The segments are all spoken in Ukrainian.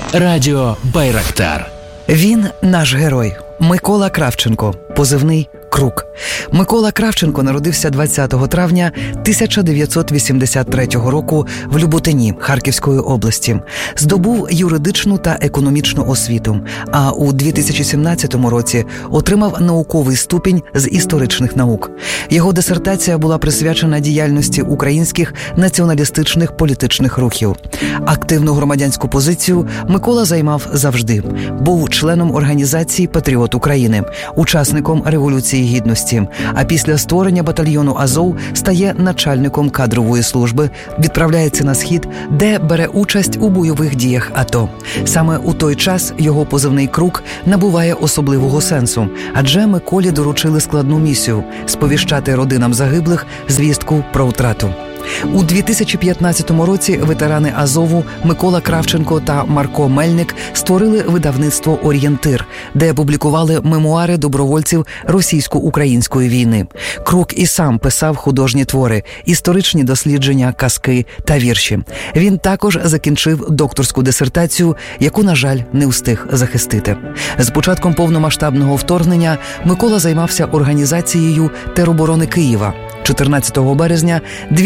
Радіо Байрактар. Він наш герой. Микола Кравченко, позивний «Крук». Микола Кравченко народився 20 травня 1983 року в Люботині Харківської області. Здобув юридичну та економічну освіту, а у 2017 році отримав науковий ступінь з історичних наук. Його дисертація була присвячена діяльності українських націоналістичних політичних рухів. Активну громадянську позицію Микола займав завжди. Був членом організації «Патріот України», учасником Революції Гідності, а після створення батальйону «Азов» стає начальником кадрової служби, відправляється на Схід, де бере участь у бойових діях АТО. Саме у той час його позивний «Крук» набуває особливого сенсу, адже Миколі доручили складну місію – сповіщати родинам загиблих звістку про втрату. У 2015 році ветерани Азову Микола Кравченко та Марко Мельник створили видавництво «Орієнтир», де публікували мемуари добровольців російсько-української війни. Крук і сам писав художні твори, історичні дослідження, казки та вірші. Він також закінчив докторську дисертацію, яку, на жаль, не встиг захистити. З початком повномасштабного вторгнення Микола займався організацією тероборони Києва. 14 березня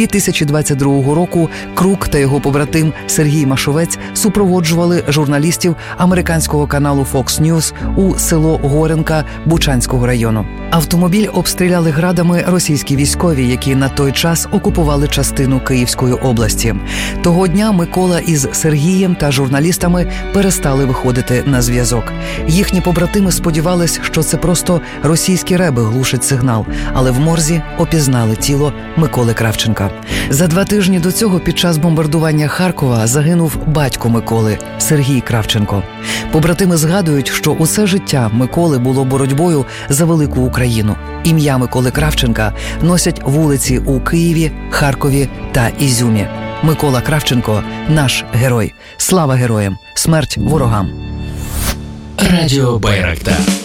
2022 року Крук та його побратим Сергій Машовець супроводжували журналістів американського каналу Fox News у село Горенка Бучанського району. Автомобіль обстріляли градами російські військові, які на той час окупували частину Київської області. Того дня Микола із Сергієм та журналістами перестали виходити на зв'язок. Їхні побратими сподівались, що це просто російські реби глушать сигнал, але в морзі опізнали тіло Миколи Кравченка. За 2 тижні до цього під час бомбардування Харкова загинув батько Миколи – Сергій Кравченко. Побратими згадують, що усе життя Миколи було боротьбою за велику Україну. Ім'я Миколи Кравченка носять вулиці у Києві, Харкові та Ізюмі. Микола Кравченко – наш герой. Слава героям! Смерть ворогам! Радіо Байрактар.